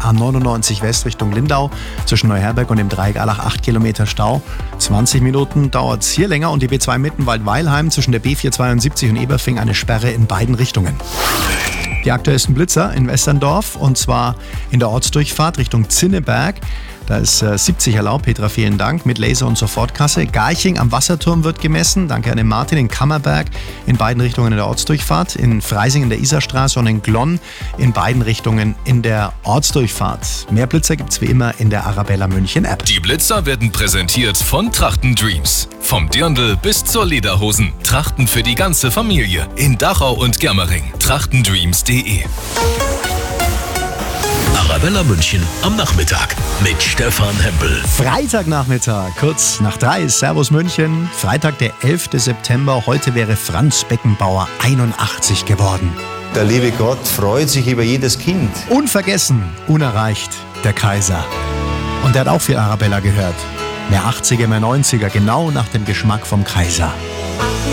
A99 West Richtung Lindau zwischen Neuherberg und dem Dreieck Allach 8 Kilometer Stau. 20 Minuten dauert es hier länger und die B2 Mittenwald-Weilheim zwischen der B472 und Eberfing eine Sperre in beiden Richtungen. Die aktuellsten Blitzer in Westerndorf und zwar in der Ortsdurchfahrt Richtung Zinneberg. Da ist 70 erlaubt, Petra, vielen Dank, mit Laser- und Sofortkasse. Garching am Wasserturm wird gemessen, danke an den Martin, in Kammerberg in beiden Richtungen in der Ortsdurchfahrt, in Freising in der Isarstraße und in Glonn in beiden Richtungen in der Ortsdurchfahrt. Mehr Blitzer gibt's wie immer in der Arabella München App. Die Blitzer werden präsentiert von Trachten Dreams. Vom Dirndl bis zur Lederhosen. Trachten für die ganze Familie. In Dachau und Germering. trachtendreams.de. Arabella München am Nachmittag mit Stefan Hempel. Freitagnachmittag, kurz nach 3, Servus München. Freitag, der 11. September. Heute wäre Franz Beckenbauer 81 geworden. Der liebe Gott freut sich über jedes Kind. Unvergessen, unerreicht, der Kaiser. Und der hat auch viel Arabella gehört. Mehr 80er, mehr 90er, genau nach dem Geschmack vom Kaiser.